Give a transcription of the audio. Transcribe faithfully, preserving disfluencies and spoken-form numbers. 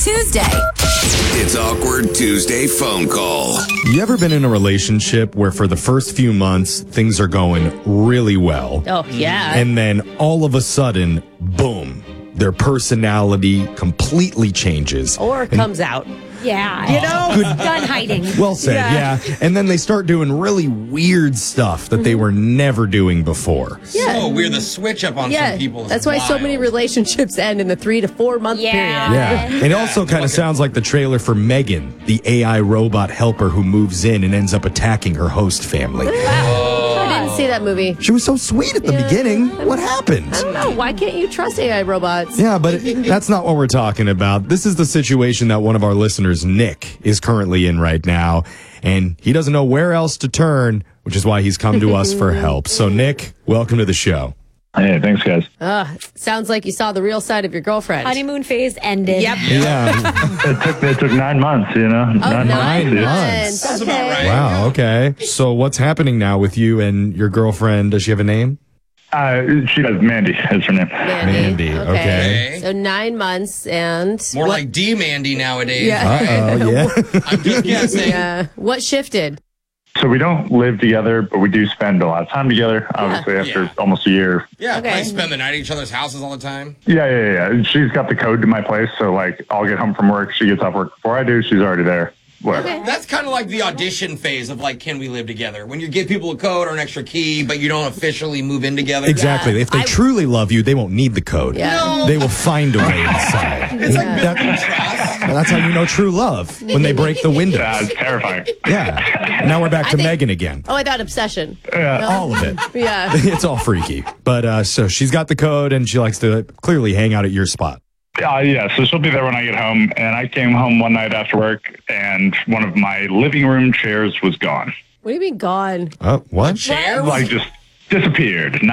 Tuesday. It's Awkward Tuesday phone call. You ever been in a relationship where for the first few months, things are going really well? Oh, yeah. And then all of a sudden, boom, their personality completely changes. Or comes out. Yeah. You know? Good. Gun hiding. Well said, yeah. Yeah. And then they start doing really weird stuff that they were never doing before. Yeah. So weird. The switch up on Yeah. some people is That's why so wild. many relationships end in the three to four month Yeah. period. Yeah. It also kind of sounds like the trailer for Megan, the A I robot helper who moves in and ends up attacking her host family. I didn't see that movie. She was so sweet at the Yeah. beginning. What happened? I don't know. Why can't you trust A I robots? Yeah, but it, that's not what we're talking about. This is the situation that one of our listeners, Nick, is currently in right now, and he doesn't know where else to turn, which is why he's come to us for help. So, Nick, welcome to the show. Hey, thanks, guys. Uh, sounds like you saw the real side of your girlfriend. Honeymoon phase ended. Yep. Yeah. It took it took nine months, you know. Oh, nine, nine months. months. Sounds Okay. about right. Wow, okay. So, what's happening now with you and your girlfriend? Does she have a name? Uh, she does. Mandy is her name. Mandy, okay. Okay. So nine months and More what- like D Mandy nowadays. Yeah. Oh, yeah. I'm just guessing. yeah. What shifted? So we don't live together, but we do spend a lot of time together. Obviously, after Yeah. almost a year. Yeah, Okay. I spend the night at each other's houses all the time. Yeah, yeah, yeah. yeah. She's got the code to my place, so like I'll get home from work. She gets off work before I do. She's already there. Whatever. Okay. That's kind of like the audition phase of like, can we live together? When you give people a code or an extra key, but you don't officially move in together. Exactly. Yeah. If they I- truly love you, they won't need the code. Yeah. No. They will find a way inside. It's like Yeah. building trust. Well, that's how you know true love, when they break the windows. Yeah, it's terrifying. Yeah. Now we're back to think- Megan again. Oh, I thought obsession. All of it. Yeah. It's all freaky. But uh, so she's got the code and she likes to clearly hang out at your spot. Uh, yeah, so she'll be there when I get home. And I came home one night after work, and one of my living room chairs was gone. What do you mean gone? Oh, what? Chairs? Like, just disappeared.